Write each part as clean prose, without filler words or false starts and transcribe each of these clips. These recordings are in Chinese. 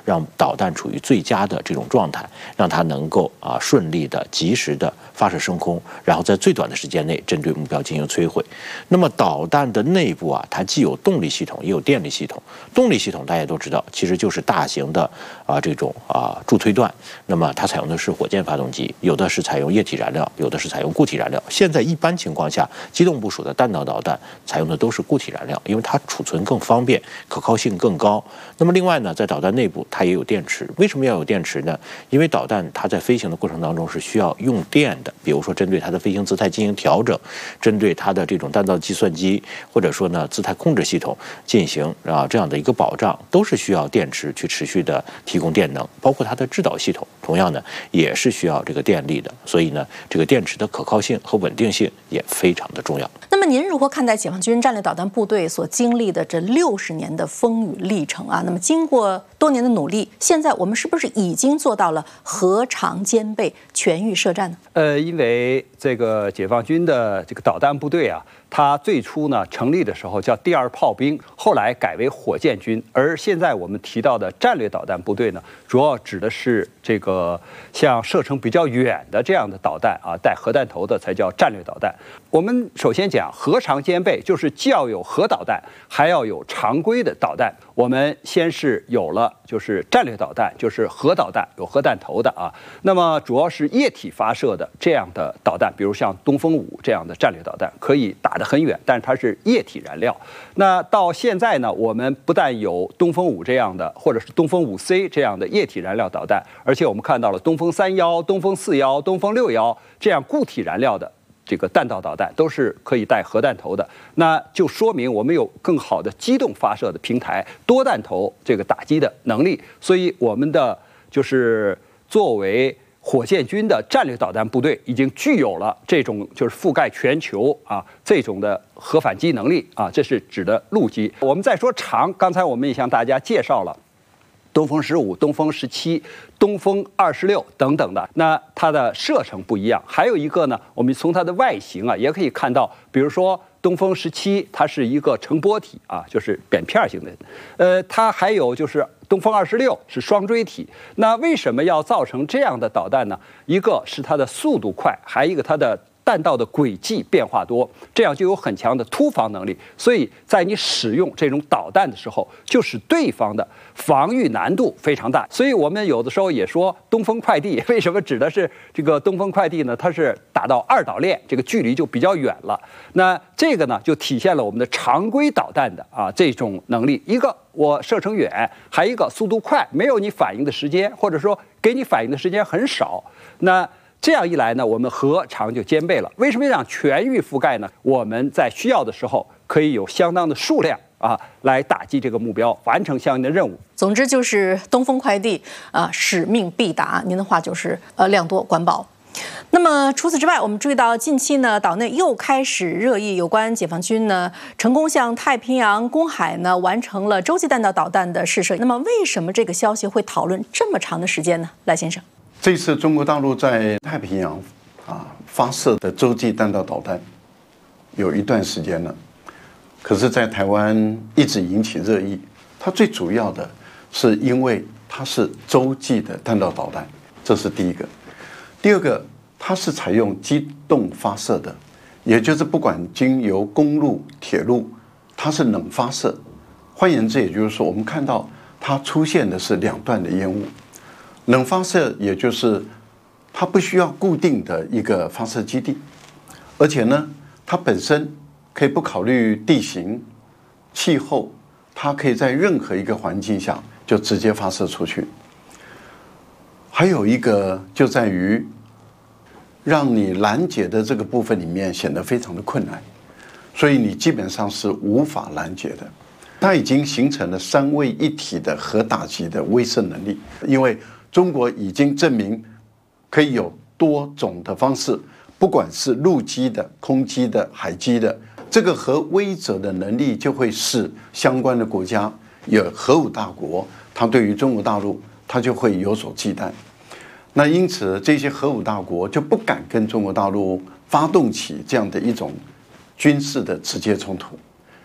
让导弹处于最佳的这种状态，让它能够顺利的、及时的发射升空，然后在最短的时间内针对目标进行摧毁。那么导弹的内部它既有动力系统，也有电力系统。动力系统大家都知道，其实就是大型的这种助推段。那么它采用的是火箭发动机，有的是采用液体燃料，有的是采用固体燃料。现在一般情况下，机动部署的弹道导弹采用的都是固体燃料，因为它储存更方便，可靠性更高。那么另外呢，在导弹内部它也有电池。为什么要有电池呢？因为导弹它在飞行的过程当中是需要用电的，比如说针对它的飞行姿态进行调整，针对它的这种弹道计算机或者说呢姿态控制系统进行这样的一个保障，都是需要电池去持续的提供电能，包括它的制导系统，同样呢也是需要这个电力的。所以呢，这个电池的可靠性和稳定性也非常的重要。 那么您如何看待解放军战略导弹部队所经历的这60年的风雨历程啊？那么经过多年的努力，现在我们是不是已经做到了核常兼备、全域设战呢？ 因为这个解放军的这个导弹部队啊，它最初呢成立的时候叫第2炮兵，后来改为火箭军。而现在我们提到的战略导弹部队呢，主要指的是这个像射程比较远的这样的导弹啊，带核弹头的才叫战略导弹。我们首先讲核常兼备，就是既要有核导弹，还要有常规的导弹。我们先是有了就是战略导弹，就是核导弹，有核弹头的啊。那么主要是液体发射的这样的导弹，比如像东风5这样的战略导弹，可以打得很远，但是它是液体燃料。那到现在呢，我们不但有东风5这样的，或者是东风5C 这样的液体燃料导弹，而且我们看到了东风31、东风41、东风61这样固体燃料的这个弹道导弹，都是可以带核弹头的。那就说明我们有更好的机动发射的平台，多弹头这个打击的能力。所以我们的就是作为火箭军的战略导弹部队，已经具有了这种就是覆盖全球这种的核反击能力啊，这是指的陆基。我们再说常，刚才我们也向大家介绍了东风15、东风17、东风26等等的，那它的射程不一样。还有一个呢，我们从它的外形也可以看到，比如说东风17，它是一个成波体就是扁片型的，它还有就是东风26是双锥体。那为什么要造成这样的导弹呢？一个是它的速度快，还有一个它的弹道的轨迹变化多，这样就有很强的突防能力。所以在你使用这种导弹的时候，就使对方的防御难度非常大。所以我们有的时候也说东风快递，为什么指的是这个东风快递呢？它是打到2岛链，这个距离就比较远了。那这个呢，就体现了我们的常规导弹的这种能力。一个我射程远，还一个速度快，没有你反应的时间，或者说给你反应的时间很少。那这样一来呢，我们核常就兼备了。为什么要讲全域覆盖呢？我们在需要的时候可以有相当的数量来打击这个目标，完成相应的任务。 总之就是东风快递使命必达。您的话就是量多管饱。那么除此之外，我们注意到近期呢，岛内又开始热议有关解放军呢成功向太平洋公海呢完成了洲际弹道导弹的试射。那么为什么这个消息会讨论这么长的时间呢？赖先生， 这次中国大陆在太平洋发射的洲际弹道导弹有一段时间了，可是在台湾一直引起热议。它最主要的是因为它是洲际的弹道导弹，这是第一个。第二个，它是采用机动发射的，也就是不管经由公路、铁路，它是冷发射。换言之，也就是说，我们看到它出现的是2段的烟雾。冷发射也就是它不需要固定的一个发射基地，而且呢，它本身可以不考虑地形、气候，它可以在任何一个环境下就直接发射出去。还有一个就在于让你拦截的这个部分里面显得非常的困难，所以你基本上是无法拦截的。它已经形成了3位一体的核打击的威慑能力，因为中国已经证明可以有多种的方式，不管是陆基的、空基的、海基的，这个核威慑的能力就会使相关的国家有核武大国，它对于中国大陆它就会有所忌惮。那因此这些核武大国就不敢跟中国大陆发动起这样的一种军事的直接冲突，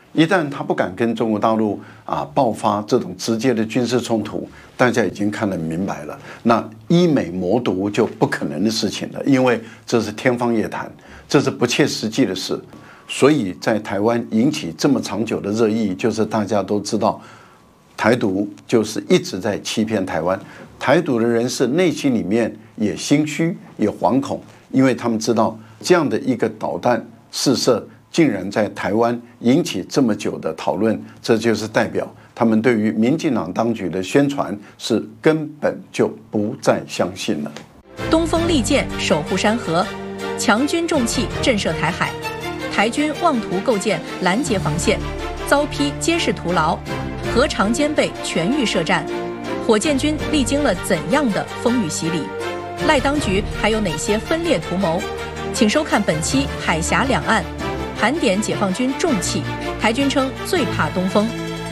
一旦他不敢跟中国大陆爆发这种直接的军事冲突，大家已经看得明白了，那医美魔毒就不可能的事情了，因为这是天方夜谭，这是不切实际的事。所以在台湾引起这么长久的热议，就是大家都知道，台独就是一直在欺骗台湾。台独的人士内心里面也心虚，也惶恐，因为他们知道这样的一个导弹试射竟然在台湾引起这么久的讨论，这就是代表他们对于民进党当局的宣传是根本就不再相信了。 东风利剑守护山河，强军重器震慑台海，台军妄图构建拦截防线，遭批皆是徒劳，何尝兼备全域设战？火箭军历经了怎样的风雨洗礼？赖当局还有哪些分裂图谋？请收看本期海峡两岸，盘点解放军重器。台军称最怕东风。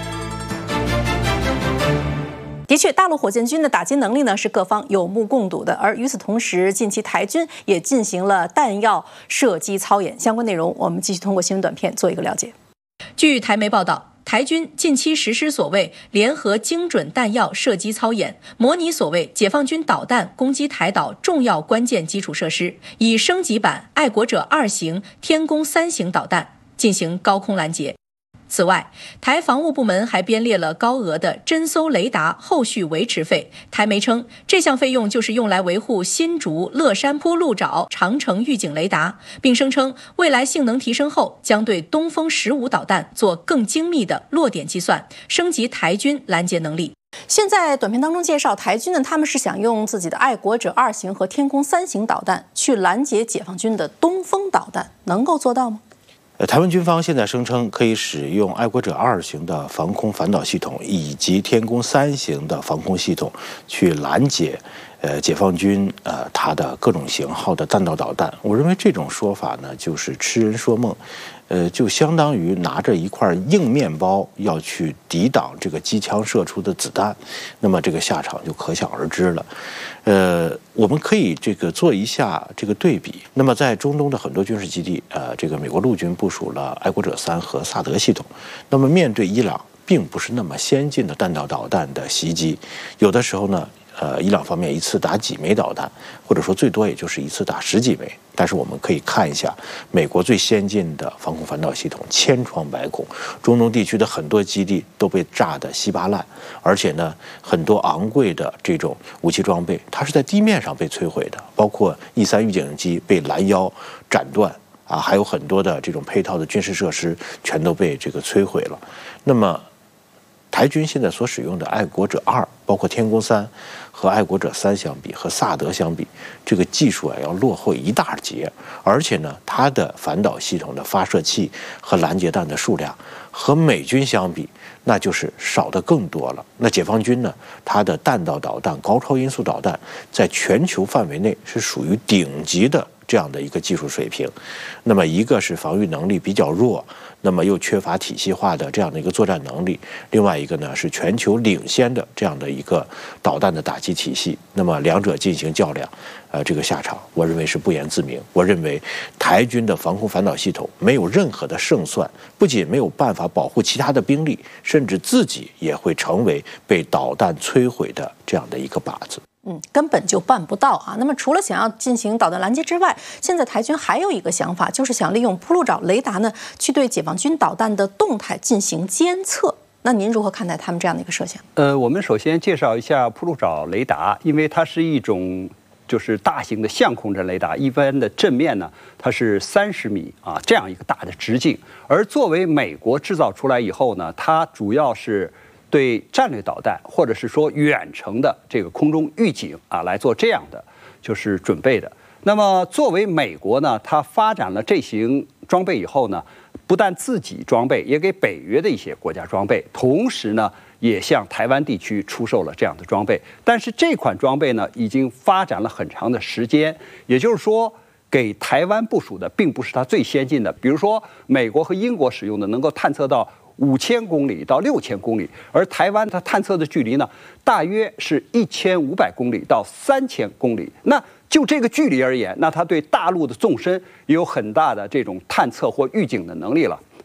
的确，大陆火箭军的打击能力呢是各方有目共睹的。而与此同时，近期台军也进行了弹药射击操演，相关内容我们继续通过新闻短片做一个了解。据台媒报道，台军近期实施所谓联合精准弹药射击操演，模拟所谓解放军导弹攻击台岛重要关键基础设施，以升级版爱国者2型、天宫3型导弹进行高空拦截。此外，台防务部门还编列了高额的侦搜雷达后续维持费。台媒称，这项费用就是用来维护新竹乐山坡鹿沼长城预警雷达，并声称未来性能提升后，将对东风15导弹做更精密的落点计算，升级台军拦截能力。现在短片当中介绍，台军呢，他们是想用自己的爱国者2型和天宫3型导弹去拦截解放军的东风导弹，能够做到吗？ 台湾军方现在声称可以使用爱国者2型的防空反导系统以及天宫3型的防空系统去拦截解放军它的各种型号的弹道导弹。我认为这种说法呢，就是痴人说梦，就相当于拿着一块硬面包要去抵挡这个机枪射出的子弹，那么这个下场就可想而知了。我们可以做一下这个对比。那么在中东的很多军事基地，这个美国陆军部署了爱国者3和萨德系统。那么面对伊朗并不是那么先进的弹道导弹的袭击，有的时候呢，伊朗方面一次打几枚导弹，或者说最多也就是一次打10几枚。但是我们可以看一下美国最先进的防空反导系统，千疮百孔，中东地区的很多基地都被炸得稀巴烂，而且呢，很多昂贵的这种武器装备，它是在地面上被摧毁的，包括E3预警机被拦腰斩断还有很多的这种配套的军事设施全都被摧毁了。那么台军现在所使用的爱国者2，包括天宫3和爱国者3相比，和萨德相比，这个技术要落后一大截，而且呢，它的反导系统的发射器和拦截弹的数量和美军相比，那就是少得更多了。那解放军呢，它的弹道导弹、高超音速导弹在全球范围内是属于顶级的这样的一个技术水平。那么一个是防御能力比较弱，那么又缺乏体系化的这样的一个作战能力，另外一个呢是全球领先的这样的一个导弹的打击体系。那么两者进行较量，这个下场我认为是不言自明。我认为台军的防空反导系统没有任何的胜算，不仅没有办法保护其他的兵力，甚至自己也会成为被导弹摧毁的这样的一个靶子。 根本就办不到啊！那么除了想要进行导弹拦截之外，现在台军还有一个想法，就是想利用铺路爪雷达呢，去对解放军导弹的动态进行监测。那您如何看待他们这样的一个设想？ 我们首先介绍一下铺路爪雷达，因为它是一种就是大型的相控阵雷达，一般的阵面呢，它是30米这样一个大的直径。而作为美国制造出来以后呢，它主要是对战略导弹或者是说远程的这个空中预警来做这样的就是准备的。那么作为美国呢，它发展了这型装备以后呢，不但自己装备，也给北约的一些国家装备，同时呢，也向台湾地区出售了这样的装备。但是这款装备呢，已经发展了很长的时间，也就是说，给台湾部署的并不是它最先进的。比如说，美国和英国使用的能够探测到5000公里到6000公里，而台湾它探测的距离呢，大约是1500公里到3000公里。那就这个距离而言，那它对大陆的纵深也有很大的这种探测或预警的能力了。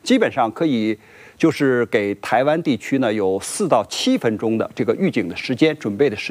基本上可以就是给台湾地区呢有4到7分钟的这个预警的时间，准备的时间。